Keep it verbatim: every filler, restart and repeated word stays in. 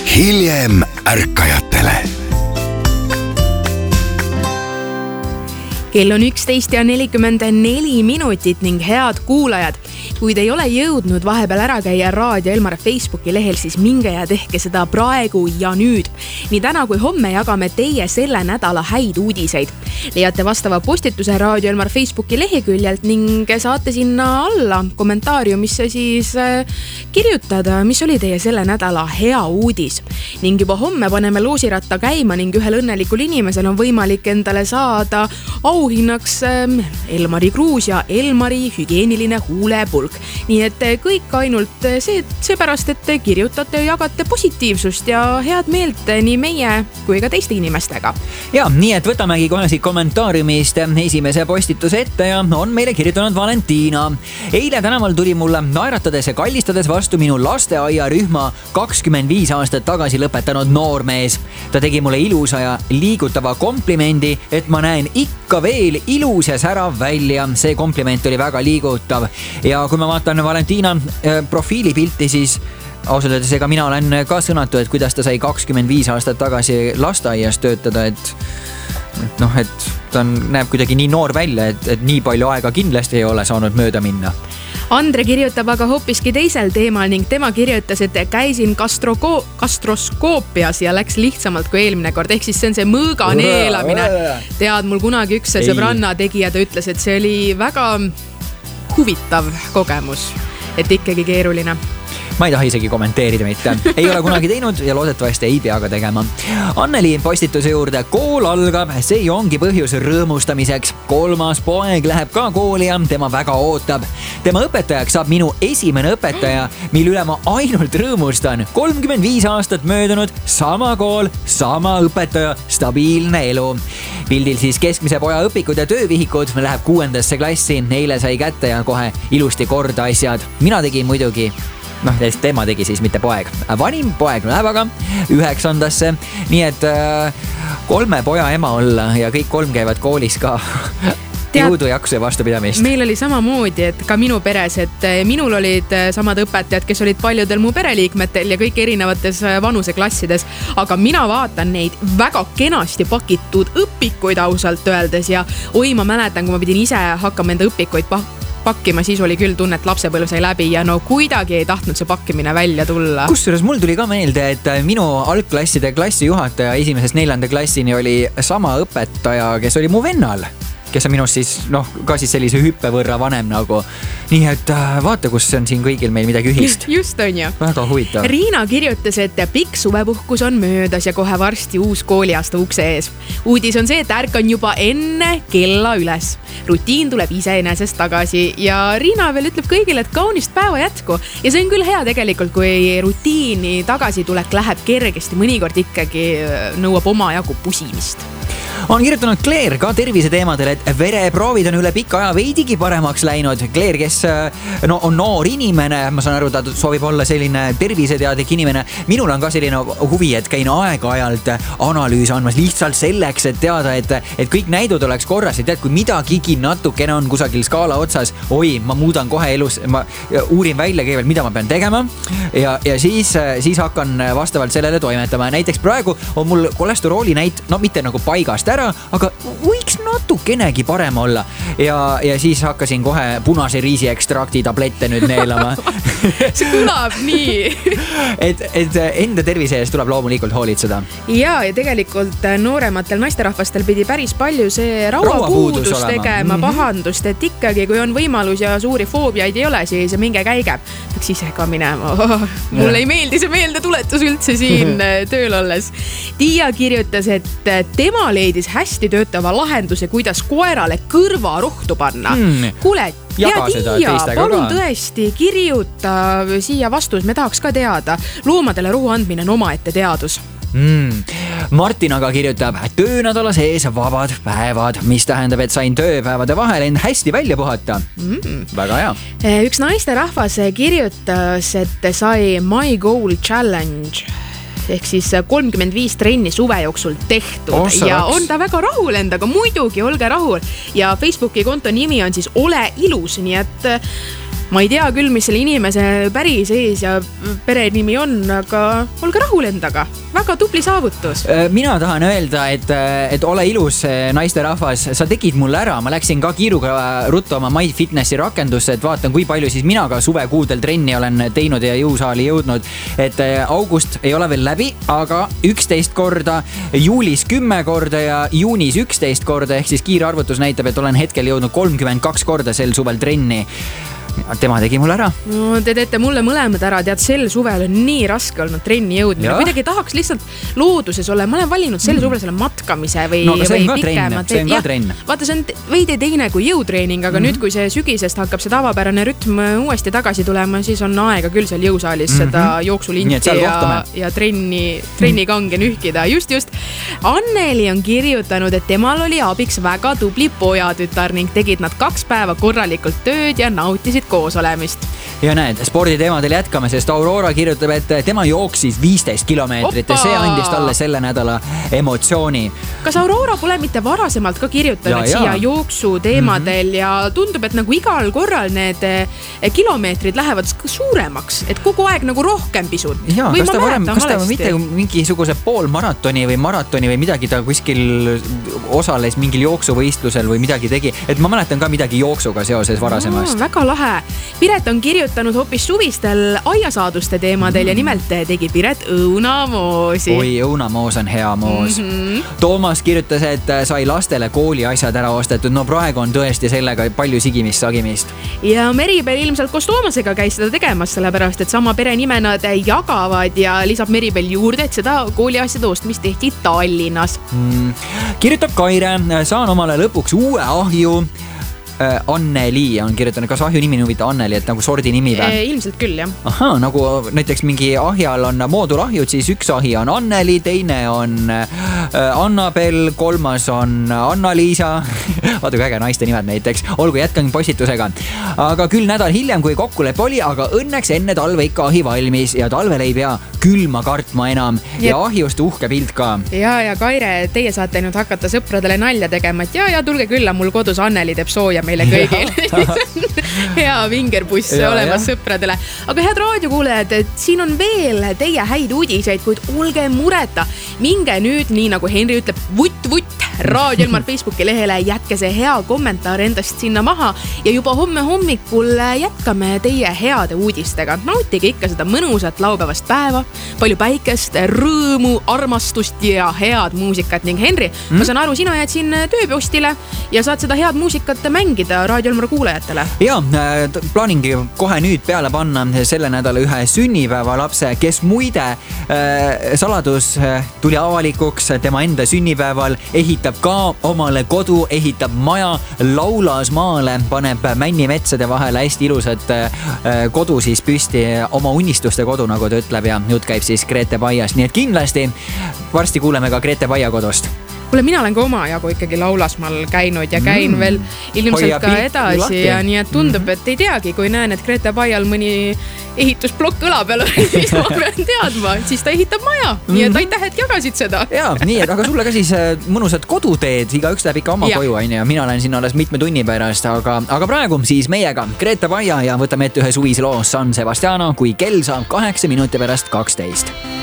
hiljem ärkajatele. Kell on üksteist ja nelikümmend neli minutit ning head kuulajad. Kui te ei ole jõudnud vahepeal ära käia Raadio Elmar Facebooki lehel, siis minge ja tehke seda praegu ja nüüd. Nii täna kui homme jagame teie selle nädala häid uudiseid. Leiate vastava postituse Raadio Elmar Facebooki leheküljelt ning saate sinna alla kommentaariumisse siis kirjutada, mis oli teie selle nädala hea uudis. Ning juba homme paneme loosiratta käima ning ühel õnnelikul inimesel on võimalik endale saada auhinnaks Elmari Kruus ja Elmari hügieeniline huulepulk. Nii et kõik ainult see, seepärast, et kirjutate ja jagate positiivsust ja head meelt nii meie kui ka teiste inimestega. Ja, nii et võtamegi kohe siit kommentaariumist esimese postituse ette ja on meile kirjutanud Valentina. Eile tänaval tuli mulle naeratades ja kallistades vastu minu lasteaiarühma kakskümmend viis aastat tagasi lõpetanud noormees. Ta tegi mulle ilusa ja liigutava komplimendi, et ma näen ikka veel ilus ja särav välja. See kompliment oli väga liigutav. Ja kui ma vaatan Valentina profiilipilti, siis ausalt öeldes ega mina olen ka sõnatu, et kuidas ta sai kakskümmend viis aastat tagasi lasteaias töötada, et noh, et ta on, näeb kuidagi nii noor välja, et, et nii palju aega kindlasti ei ole saanud mööda minna. Andre kirjutab aga hoopiski teisel teemal ning tema kirjutas, et käisin kastroko- kastroskoopias ja läks lihtsamalt kui eelmine kord. Ehk siis see on see mõõga neelamine. Tead, mul kunagi üks sõbranna tegi ja ta ütles, et see oli väga huvitav kogemus, et ikkagi keeruline. Ma ei taha isegi kommenteerida mitte. Ei ole kunagi teinud ja loodetavasti ei pea ka tegema. Anneli postituse juurde. Kool algab, see ongi põhjus rõõmustamiseks. Kolmas poeg läheb ka kooli ja tema väga ootab. Tema õpetajaks saab minu esimene õpetaja, mille üle ma ainult rõõmustan. kolmkümmend viis aastat möödunud, sama kool, sama õpetaja, stabiilne elu. Pildil siis keskmise poja õpikud ja töövihikud läheb kuuendasse klassi. Eile sai kätte ja kohe ilusti korda asjad. Mina tegin muidugi noh, tema tegi siis mitte poeg. Vanim poeg läheb aga üheksandasse. Nii et kolme poja ema olla ja kõik kolm käivad koolis ka. Jõudu, jaksu ja vastupidamist. Meil oli samamoodi, et ka minu peres, et minul olid samad õpetajad, kes olid paljudel mu pereliikmetel ja kõik erinevates vanuseklassides. Aga mina vaatan neid väga kenasti pakitud õpikuid ausalt öeldes ja oi, ma mäletan, kui ma pidin ise hakkama enda õpikuid pakkima. pakkima, siis oli küll tunne, et lapsepõlv sai läbi ja no kuidagi ei tahtnud see pakkimine välja tulla. Kusjuures mul tuli ka meelde, et minu algklasside klassijuhataja esimesest neljanda klassini oli sama õpetaja, kes oli mu vennal, kes on minust siis, noh, ka siis sellise hüppe võrra vanem nagu. Nii et vaata, kus on siin kõigil meil midagi ühist. Just on ju. Väga huvitav. Riina kirjutas, et pikk suvepuhkus on möödas ja kohe varsti uus kooliaasta ukse ees. Uudis on see, et ärkan juba enne kella üles. Rutiin tuleb iseenesest tagasi ja Riina veel ütleb kõigile, et kaunist päeva jätku. Ja see on küll hea tegelikult, kui rutiini tagasi tulek läheb kergesti, mõnikord ikkagi nõuab oma jagu pusimist. On kirjutanud Claire ka tervise teemadel, et vereproovid on üle pika aja veidigi paremaks läinud. Claire, kes no, on noor inimene, ma saan aru, ta soovib olla selline terviseteadlik inimene. Minul on ka selline huvi, et käin aeg-ajalt analüüs andmas lihtsalt selleks, et teada, et, et kõik näidud oleks korras. Et tead, kui midagigi natukene on kusagil skaala otsas, oi, ma muudan kohe elus, ma uurin välja kõigepealt, mida ma pean tegema ja, ja siis, siis hakkan vastavalt sellele toimetama. Näiteks praegu on mul kolesterooli näit, no mitte nagu paigast ära, aga võiks natukenegi parem olla. Ja, ja siis hakkasin kohe punase riisi ekstrakti tablette nüüd neelama. See kõlab nii. et, et enda tervise eest tuleb loomulikult hoolitseda. Ja, ja tegelikult noorematel naisterahvastel pidi päris palju see rauapuudus tegema, mm-hmm. pahandust, et ikkagi, kui on võimalus ja suuri foobiaid ei ole, siis minge käige. Peaks ise ka minema. Oh, mulle ei meeldi see meelde tuletus üldse siin tööl olles. Tiia kirjutas, et tema leidis hästi töötava lahenduse, kuidas koerale kõrvarohtu panna. Hmm. Kuule, ja Tiia, palun tõesti kirjuta siia vastus, me tahaks ka teada. Loomadele rohu andmine on omaette teadus. Mm. Martin aga kirjutab, töönädala sees vabad päevad, mis tähendab, et sain tööpäevade vahel end hästi välja puhata. Mm. Väga hea. Üks naisterahvas kirjutas, et sai My Goal Challenge ehk siis kolmkümmend viis trenni suve jooksul tehtud. Ossa ja raks. On ta väga rahul endaga, muidugi olge rahul. Ja Facebooki konto nimi on siis Ole ilus, nii et ma ei tea küll, mis selle inimese päris ees ja perenimi on, aga olge rahul endaga. Väga tubli saavutus. Mina tahan öelda, et, et ole ilus naisterahvas. Sa tegid mulle ära. Ma läksin ka kiiruga ruttu oma MyFitnessi rakendusse, et vaatan, kui palju siis mina ka suvekuudel trenni olen teinud ja jõusaali jõudnud. Et august ei ole veel läbi, aga üksteist korda, juulis kümme korda ja juunis üksteist korda, ehk siis kiire arvutus näitab, et olen hetkel jõudnud kolmkümmend kaks korda sel suvel trenni. Tema tegi mulle ära. No, te teete mulle mõlemad ära. Tead, sel suvel on nii raske olnud trenni jõudmine. Kuidagi tahaks lihtsalt looduses olla. Ma olen valinud sel suvel selle matkamise või, no, või pikema. See on ka trenn. Vaata, see on veidi teine kui jõutreening, aga mm-hmm. nüüd, kui see sügisest hakkab see tavapärane rütm uuesti tagasi tulema, siis on aega küll seal jõusaalis mm-hmm. seda jooksulinti ja, ja trenni, trennikange nühkida. Just, just. Anneli on kirjutanud, et temal oli abiks väga tubli pojatütar ning tegid nad kaks päeva korralikult tööd ja nautisid koos olemist. Ja näed, sporditeemadel jätkame, sest Aurora kirjutab, et tema jooksis viisteist kilomeetrit Opa! Ja see andis talle selle nädala emotsiooni. Kas Aurora pole mitte varasemalt ka kirjutanud ja, siia ja. jooksu teemadel mm-hmm. ja tundub, et nagu igal korral need kilomeetrid lähevad suuremaks, et kogu aeg nagu rohkem pisut. Ja, või kas ta varem, kas ta mitte mingisuguse poolmaratoni või maratoni või midagi ta kuskil osales mingil jooksuvõistlusel või midagi tegi, et ma mäletan ka midagi jooksuga seoses varasemast. No, väga lahe. Piret on kirjutanud hoopis suvistel aiasaaduste teemadel mm. ja nimelt tegi Piret õunamoosi. Oi, õunamoos on hea moos. Mm-hmm. Toomas kirjutas, et sai lastele kooli asjad ära ostetud. No praegu on tõesti sellega palju sigimist, sagimist. Ja Meribel ilmselt koos Toomasega käis seda tegemas, sellepärast, et sama pere nime nad jagavad ja lisab Meribel juurde, et seda kooli asjade ostmist tehti Tallinnas. Mm. Kirjutab Kaire, saan omale lõpuks uue ahju. Anneli on kirjutanud, kas ahju nimi huvita Anneli, et nagu sordi nimi või? E, ilmselt küll, jah. Aha, nagu näiteks mingi ahjal on moodulahjud, siis üks ahi on Anneli, teine on Annabel, kolmas on Anna-Liisa. Vaata, kui äge naiste nimed näiteks. Olgu, jätkan postitusega. Aga küll nädal hiljem, kui kokkulepe oli, aga õnneks enne talve ikka ahi valmis ja talvel ei pea külma kartma enam ja, ja ahjust uhke pilt ka. Ja, ja Kaire, teie saate nüüd hakata sõpradele nalja tegema, et ja, ja tulge külla, mul kodus Anneli teeb sooja meile kõigil. Hea vingerbuss ja, olemas ja. Sõpradele. Aga head raadiokuulajad, et siin on veel teie häid uudiseid, kuid olge mureta. Minge nüüd, nii nagu Henri ütleb, vutt, vutt, Raadio Elmar Facebooki lehele, jätke see hea kommentaar endast sinna maha ja juba homme hommikul jätkame teie heade uudistega. Nautige ikka seda mõnusat laupäevast päeva, palju päikest, rõõmu, armastust ja head muusikat ning Henri, mm? ma saan aru, sina jääd siin tööpostile ja saad seda head muusikat mängida Raadio Elmar kuulajatele. Ja, plaaningi kohe nüüd peale panna selle nädala ühe sünnipäeva lapse, kes muide äh, saladus tuli avalikuks tema enda sünnipäeval, ehitab ka omale kodu, ehitab maja Laulas maale, paneb männimetsade vahele hästi ilusat kodu siis püsti, oma unistuste kodu, nagu ta ütleb, ja jutt käib siis Grete Paiast, nii et kindlasti varsti kuuleme ka Grete Paia kodust. Kuule, mina olen ka oma jagu ikkagi Laulasmaal käinud ja käin mm. veel ilmselt Hoia ka edasi ja nii et tundub, mm. et ei teagi, kui näen, et Grete Paial mõni ehitusplokk õla peal on, siis ma pean teadma, siis ta ehitab maja, mm. nii et aitäh, et jagasid seda. Ja, nii, et aga sulle ka siis mõnusad koduteed, iga üks läheb ikka oma ja. Koju, on ja mina olen siin alles mitme tunni pärast, aga, aga praegu siis meiega Grete Paia ja võtame ette ühe suvisloo San Sebastiano, kui kell saab kaheksa minuti pärast kaksteist.